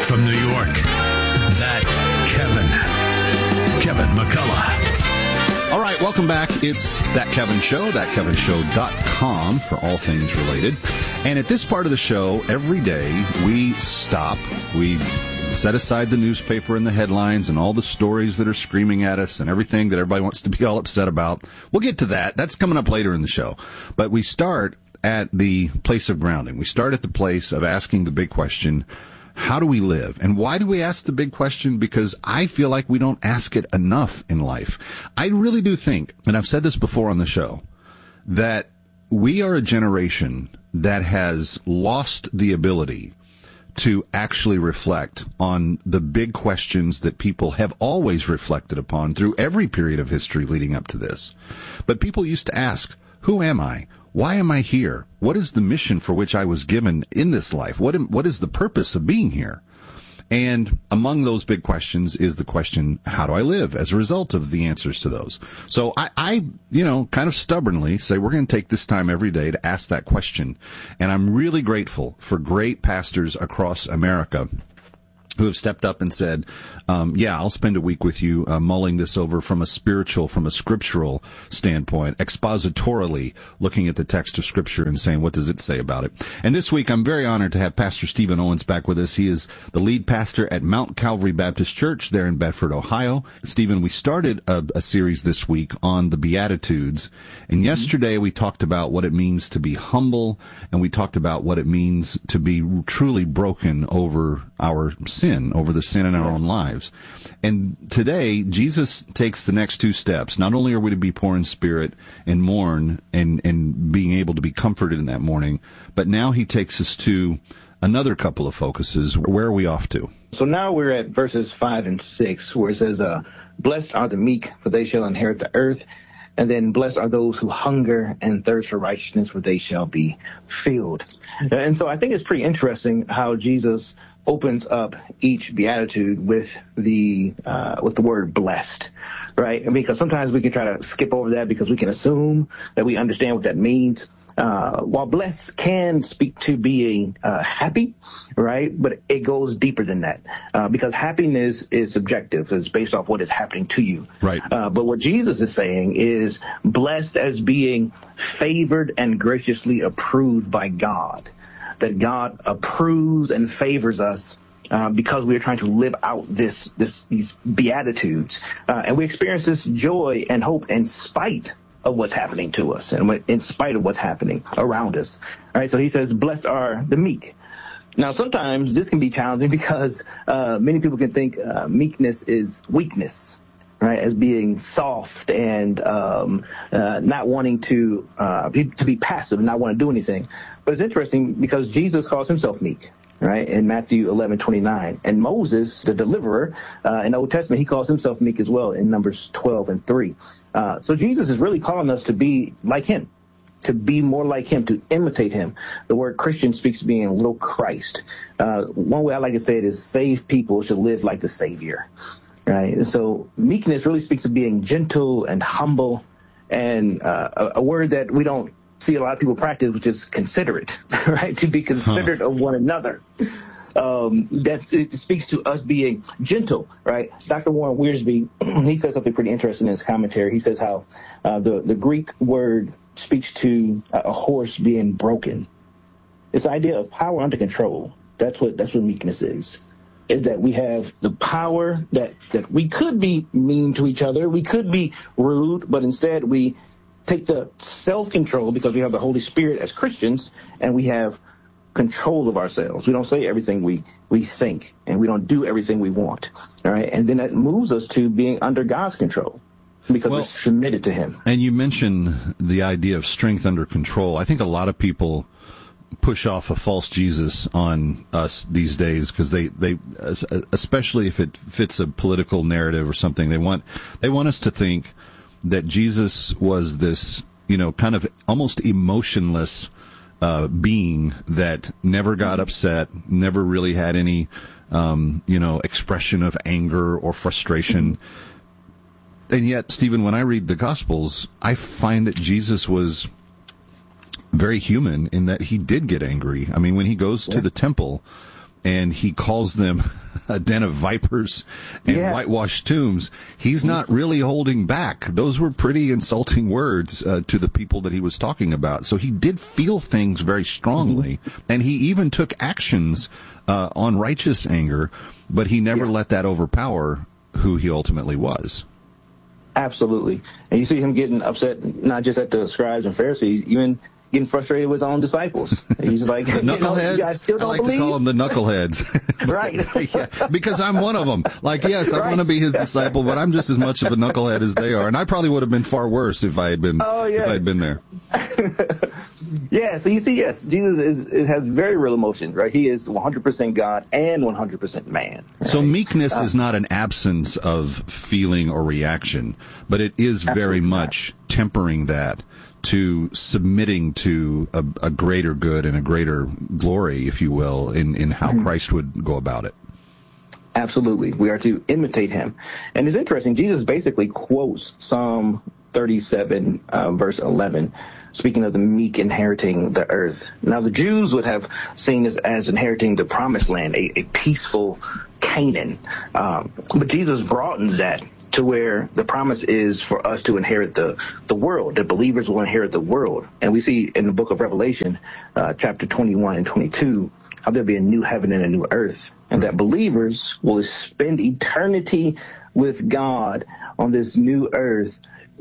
from New York, that Kevin McCullough. All right, welcome back. It's That Kevin Show, thatkevinshow.com for all things related. And at this part of the show, every day we stop, we set aside the newspaper and the headlines and all the stories that are screaming at us and everything that everybody wants to be all upset about. We'll get to that. That's coming up later in the show. But we start at the place of grounding. We start at the place of asking the big question, how do we live? And why do we ask the big question? Because I feel like we don't ask it enough in life. I really do think, and I've said this before on the show, that we are a generation that has lost the ability to actually reflect on the big questions that people have always reflected upon through every period of history leading up to this. But people used to ask, who am I? Why am I here? What is the mission for which I was given in this life? What is the purpose of being here? And among those big questions is the question, how do I live as a result of the answers to those? So I kind of stubbornly say we're going to take this time every day to ask that question. And I'm really grateful for great pastors across America who have stepped up and said, I'll spend a week with you mulling this over from a scriptural standpoint, expositorily looking at the text of Scripture and saying, what does it say about it? And this week, I'm very honored to have Pastor Stephen Owens back with us. He is the lead pastor at Mount Calvary Baptist Church there in Bedford, Ohio. Stephen, we started a series this week on the Beatitudes, and yesterday we talked about what it means to be humble, and we talked about what it means to be truly broken over our sin, over the sin in our own lives. And today, Jesus takes the next two steps. Not only are we to be poor in spirit and mourn and being able to be comforted in that mourning, but now he takes us to another couple of focuses. Where are we off to? So now we're at verses 5 and 6, where it says, blessed are the meek, for they shall inherit the earth. And then blessed are those who hunger and thirst for righteousness, for they shall be filled. And so I think it's pretty interesting how Jesus opens up each beatitude with the word blessed, right? Because sometimes we can try to skip over that because we can assume that we understand what that means. While blessed can speak to being happy, right? But it goes deeper than that because happiness is subjective. It's based off what is happening to you. Right. But what Jesus is saying is blessed as being favored and graciously approved by God. That God approves and favors us because we are trying to live out these beatitudes. And we experience this joy and hope in spite of what's happening to us and in spite of what's happening around us. All right, so he says, blessed are the meek. Now, sometimes this can be challenging because many people can think meekness is weakness, right, as being soft and not wanting to be passive and not want to do anything. But it's interesting because Jesus calls himself meek, right, in Matthew 11:29. And Moses, the deliverer in the Old Testament, he calls himself meek as well in Numbers 12 and 3. So Jesus is really calling us to be like him, to be more like him, to imitate him. The word Christian speaks to being a little Christ. One way I like to say it is saved people should live like the Savior. Right. And so meekness really speaks of being gentle and humble, and a word that we don't see a lot of people practice, which is considerate, right? To be considerate of one another. It speaks to us being gentle, right? Dr. Warren Wiersbe, he says something pretty interesting in his commentary. He says how the Greek word speaks to a horse being broken. It's the idea of power under control. That's what meekness is that we have the power that we could be mean to each other. We could be rude, but instead we take the self-control because we have the Holy Spirit as Christians, and we have control of ourselves. We don't say everything we think, and we don't do everything we want. All right. And then that moves us to being under God's control because we're submitted to him. And you mentioned the idea of strength under control. I think a lot of people push off a false Jesus on us these days because they especially if it fits a political narrative or something, they want us to think that Jesus was this, kind of almost emotionless being that never got upset, never really had any expression of anger or frustration. And yet, Stephen, when I read the Gospels, I find that Jesus was very human in that he did get angry. I mean, when he goes to the temple and he calls them a den of vipers and whitewashed tombs, he's not really holding back. Those were pretty insulting words to the people that he was talking about. So he did feel things very strongly, and he even took actions on righteous anger, but he never let that overpower who he ultimately was. Absolutely. And you see him getting upset, not just at the scribes and Pharisees, even getting frustrated with his own disciples. He's like, knuckleheads. You guys still don't I like believe? to call them the knuckleheads. Right. Yeah, because I'm one of them. Like, yes, I want to be his disciple, but I'm just as much of a knucklehead as they are. And I probably would have been far worse if I had been, if I had been there. Yeah, so you see, yes, Jesus has very real emotion, right? He is 100% God and 100% man. Right? So meekness is not an absence of feeling or reaction, but it is very much tempering that to submitting to a greater good and a greater glory, if you will, in how Christ would go about it. Absolutely. We are to imitate him. And it's interesting, Jesus basically quotes Psalm 37, verse 11, speaking of the meek inheriting the earth. Now, the Jews would have seen this as inheriting the promised land, a peaceful Canaan. But Jesus broadens that to where the promise is for us to inherit the world. The believers will inherit the world. And we see in the book of Revelation, chapter 21 and 22, how there'll be a new heaven and a new earth, and that believers will spend eternity with God on this new earth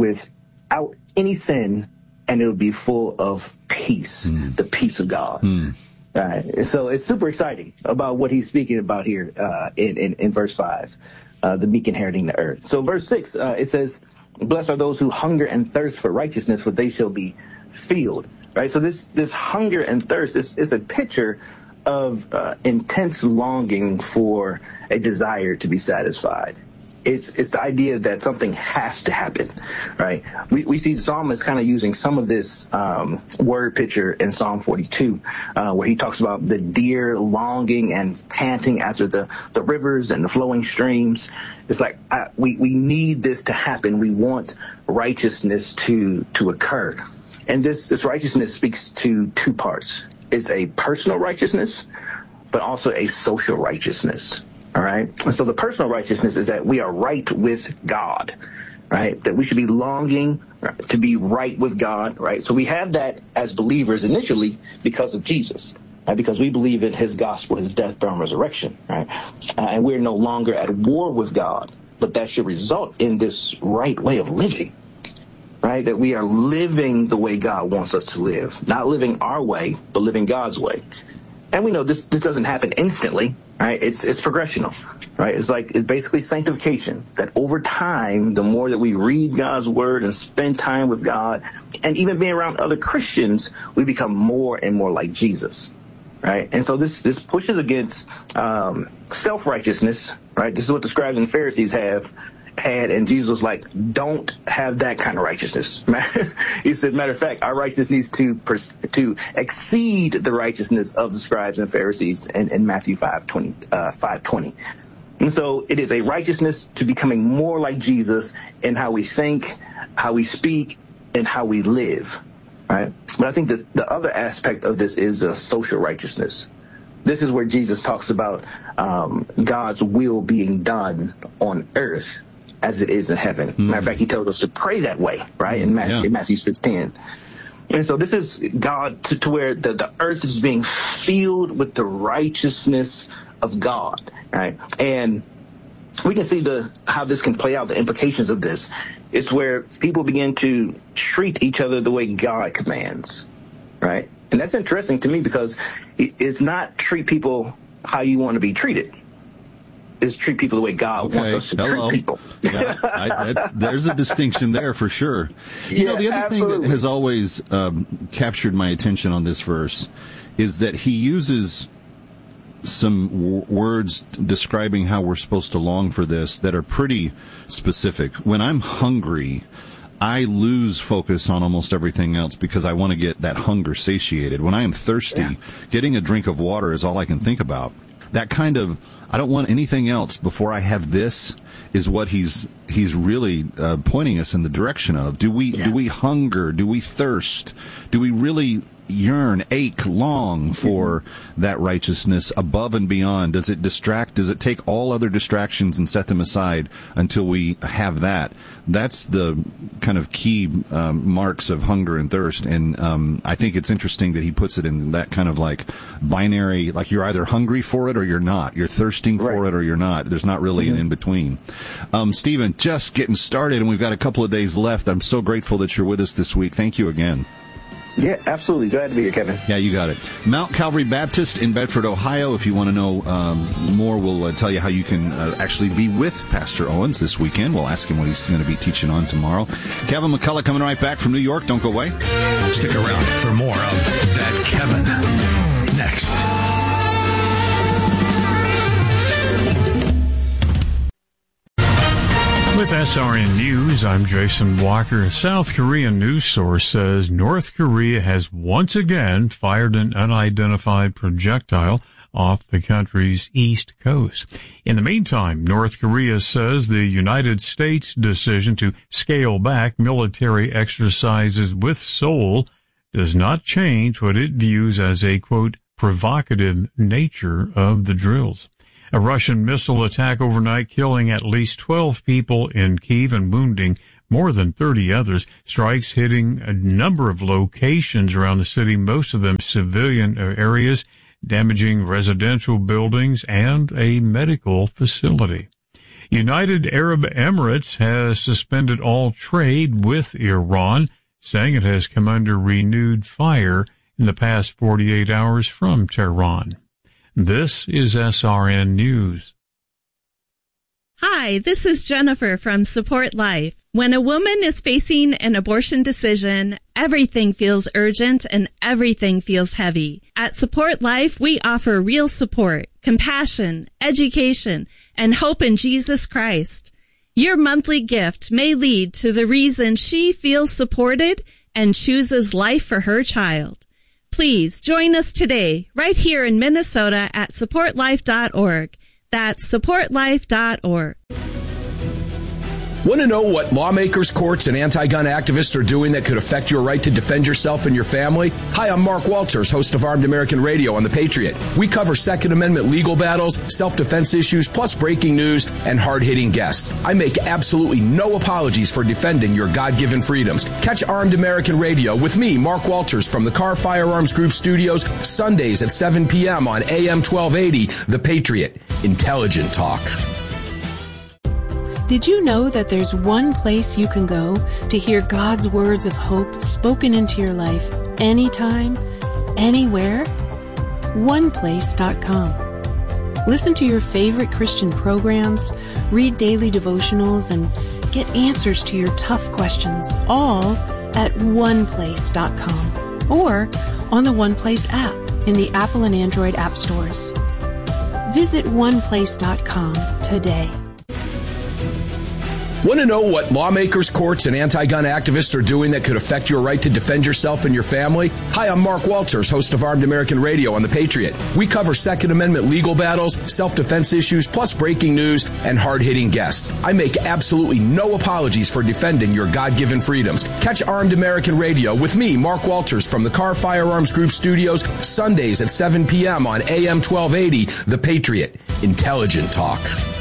without any sin, and it'll be full of peace, the peace of God. Right. So it's super exciting about what he's speaking about here in verse 5, the meek inheriting the earth. So verse 6, it says, blessed are those who hunger and thirst for righteousness, for they shall be filled. Right. So this hunger and thirst is a picture of intense longing for a desire to be satisfied. It's the idea that something has to happen, right? We see the psalmist kind of using some of this word picture in Psalm 42, where he talks about the deer longing and panting after the rivers and the flowing streams. It's like we need this to happen. We want righteousness to occur. And this righteousness speaks to two parts. It's a personal righteousness, but also a social righteousness. All right. And so the personal righteousness is that we are right with God, right? That we should be longing to be right with God, right? So we have that as believers initially because of Jesus, right? Because we believe in his gospel, his death, burial, and resurrection, right? And we're no longer at war with God, but that should result in this right way of living, right? That we are living the way God wants us to live, not living our way, but living God's way. And we know this doesn't happen instantly, right? It's progressional, right? It's basically sanctification, that over time, the more that we read God's word and spend time with God, and even being around other Christians, we become more and more like Jesus, right? And so this pushes against self-righteousness, right? This is what the scribes and Pharisees had, and Jesus was like, don't have that kind of righteousness. He said, matter of fact, our righteousness needs to exceed the righteousness of the scribes and Pharisees in Matthew 5:20. And so it is a righteousness to becoming more like Jesus in how we think, how we speak, and how we live, right? But I think that the other aspect of this is a social righteousness. This is where Jesus talks about God's will being done on earth as it is in heaven. Matter of fact, he told us to pray that way, right? In Matthew 6:10. And so this is God to where the earth is being filled with the righteousness of God, right? And we can see how this can play out, the implications of this. It's where people begin to treat each other the way God commands, right? And that's interesting to me because it's not treat people how you want to be treated. Is treat people the way God wants us to treat people. There's a distinction there for sure. The other thing that has always captured my attention on this verse is that he uses some words describing how we're supposed to long for this that are pretty specific. When I'm hungry, I lose focus on almost everything else because I want to get that hunger satiated. When I am thirsty, getting a drink of water is all I can think about. That kind of, I don't want anything else before I have this, is what he's really pointing us in the direction of. Do we hunger? Do we thirst? Do we really yearn, ache, long for that righteousness above and beyond? Does it distract? Does it take all other distractions and set them aside until we have that? That's the kind of key marks of hunger and thirst. And I think it's interesting that he puts it in that kind of like binary, like you're either hungry for it or you're not. You're thirsting for it or you're not. There's not really an in-between. Stephen, just getting started, and we've got a couple of days left. I'm so grateful that you're with us this week. Thank you again. Yeah, absolutely. Glad to be here, Kevin. Yeah, you got it. Mount Calvary Baptist in Bedford, Ohio. If you want to know more, we'll tell you how you can actually be with Pastor Owens this weekend. We'll ask him what he's going to be teaching on tomorrow. Kevin McCullough coming right back from New York. Don't go away. Stick around for more of That Kevin next. With SRN News, I'm Jason Walker. A South Korean news source says North Korea has once again fired an unidentified projectile off the country's east coast. In the meantime, North Korea says the United States' decision to scale back military exercises with Seoul does not change what it views as a, quote, provocative nature of the drills. A Russian missile attack overnight killing at least 12 people in Kyiv and wounding more than 30 others. Strikes hitting a number of locations around the city, most of them civilian areas, damaging residential buildings and a medical facility. United Arab Emirates has suspended all trade with Iran, saying it has come under renewed fire in the past 48 hours from Tehran. This is SRN News. Hi, this is Jennifer from Support Life. When a woman is facing an abortion decision, everything feels urgent and everything feels heavy. At Support Life, we offer real support, compassion, education, and hope in Jesus Christ. Your monthly gift may lead to the reason she feels supported and chooses life for her child. Please join us today, right here in Minnesota at supportlife.org. That's supportlife.org. Want to know what lawmakers, courts, and anti-gun activists are doing that could affect your right to defend yourself and your family? Hi, I'm Mark Walters, host of Armed American Radio on The Patriot. We cover Second Amendment legal battles, self-defense issues, plus breaking news and hard-hitting guests. I make absolutely no apologies for defending your God-given freedoms. Catch Armed American Radio with me, Mark Walters, from the Car Firearms Group studios, Sundays at 7 p.m. on AM 1280, The Patriot. Intelligent talk. Did you know that there's one place you can go to hear God's words of hope spoken into your life anytime, anywhere? OnePlace.com. Listen to your favorite Christian programs, read daily devotionals, and get answers to your tough questions, all at OnePlace.com or on the OnePlace app in the Apple and Android app stores. Visit OnePlace.com today. Want to know what lawmakers, courts, and anti-gun activists are doing that could affect your right to defend yourself and your family? Hi, I'm Mark Walters, host of Armed American Radio on The Patriot. We cover Second Amendment legal battles, self-defense issues, plus breaking news and hard-hitting guests. I make absolutely no apologies for defending your God-given freedoms. Catch Armed American Radio with me, Mark Walters, from the Car Firearms Group studios, Sundays at 7 p.m. on AM 1280, The Patriot. Intelligent talk.